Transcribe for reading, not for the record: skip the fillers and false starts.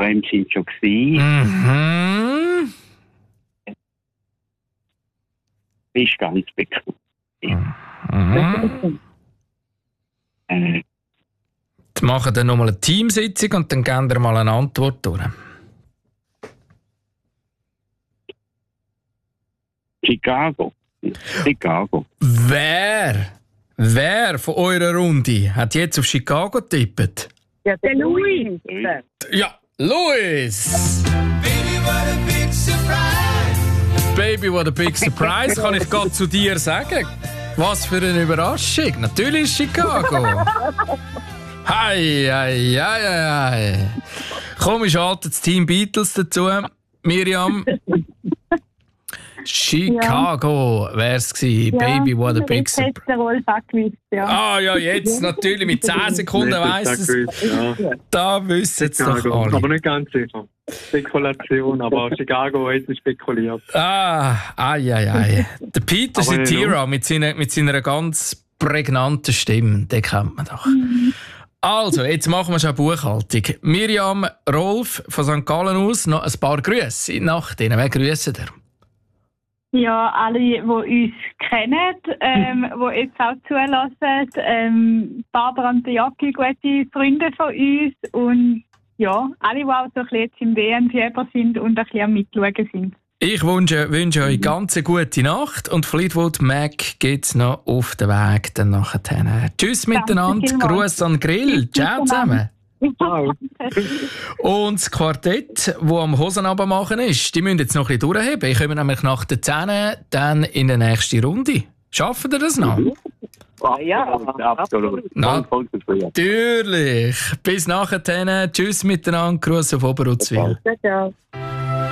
WM sind schon gewesen. Ist ganz bekannt. Jetzt machen wir nochmal eine Teamsitzung und dann geben wir mal eine Antwort durch. Chicago. Wer von eurer Runde hat jetzt auf Chicago getippt? Ja, der Louis. Ja, Louis! Baby, what a big surprise, kann ich gerade zu dir sagen. Was für eine Überraschung. Natürlich Chicago. Hei. Komm, ich schalte das Team Beatles dazu. Miriam. Chicago wär's gewesen. Ja, Baby, what a big surprise. Ah ja, jetzt natürlich mit 10 Sekunden weiss es. Ja. Da wissen es doch alle. Aber nicht ganz sicher. Spekulation, aber Chicago hat spekuliert. Der Peter Cetera mit seiner ganz prägnanten Stimme, den kennt man doch. Also, jetzt machen wir schon Buchhaltung. Miriam, Rolf von St. Gallen aus, noch ein paar Grüße in Nacht. Wer grüßen ihr? Ja, alle, die uns kennen, die jetzt auch zulassen. Barbara und Jackie, gute Freunde von uns. Und ja, alle, die auch so ein bisschen jetzt im WM-Fieber sind und ein bisschen am Mitschauen sind. Ich wünsche euch ganz eine gute Nacht und Fleetwood Mac geht's noch auf den Weg dann nachher. Tschüss miteinander, Gruß an den Grill. Ciao zusammen. Und das Quartett, das am Hosenabend machen ist, die müssen jetzt noch ein bisschen durchheben. Ich komme nämlich nach den 10 dann in die nächste Runde. Schaffen ihr das noch? Ja, absolut. Natürlich. Bis nachher. Tschüss miteinander. Gruß auf Oberuzwil. Ciao.